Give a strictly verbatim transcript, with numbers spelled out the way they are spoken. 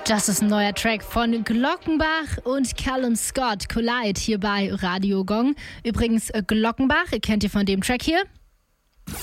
Das ist ein neuer Track von Glockenbach und Callum Scott, Collide, hier bei Radio Gong. Übrigens, Glockenbach kennt ihr von dem Track hier?